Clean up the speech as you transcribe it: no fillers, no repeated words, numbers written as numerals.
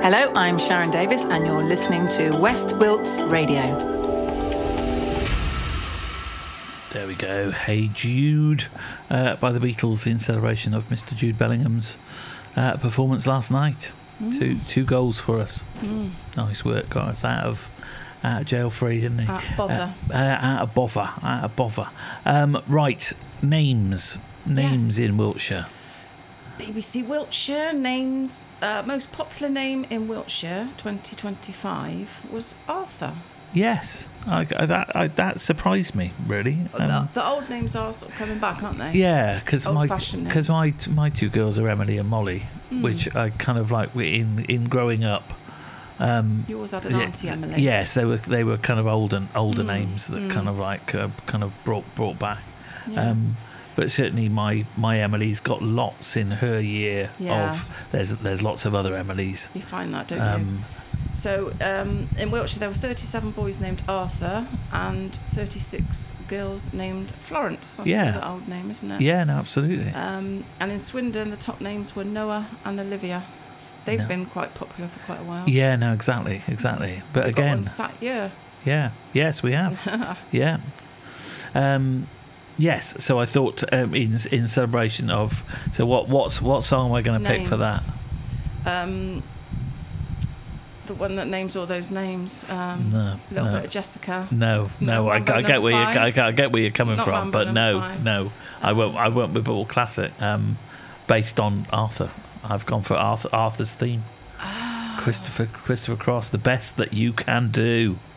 Hello, I'm Sharon Davis, and you're listening to West Wilts Radio. There we go. Hey Jude by the Beatles in celebration of Mr. Jude Bellingham's performance last night. Two goals for us. Nice work. Got us out of jail free, didn't he? Out of bother. Right, names in Wiltshire. BBC Wiltshire names, most popular name in Wiltshire 2025 was Arthur. Yes, that surprised me, really. The old names are sort of coming back, aren't they? Yeah, because my two girls are Emily and Molly, which I kind of like in growing up. You always had an Auntie Emily. Yes, they were kind of older names that kind of like kind of brought back. Yeah. But certainly my Emily's got lots in her year of there's lots of other Emilys. You find that, don't you? So in Wiltshire there were 37 boys named Arthur and 36 girls named Florence. That's another old name, isn't it? Yeah, no, absolutely. And in Swindon the top names were Noah and Olivia. They've been quite popular for quite a while. Yeah, no, exactly. But We've again, got one sat here. Yeah, yes, we have. Yeah. Yes, so I thought in celebration of what song am I going to pick for that? The one that names all those names. No, bit of Jessica. No. I get where you're coming Not from, but no. I won't with all classic. Based on Arthur, I've gone for Arthur's theme. Christopher Cross, the best that you can do.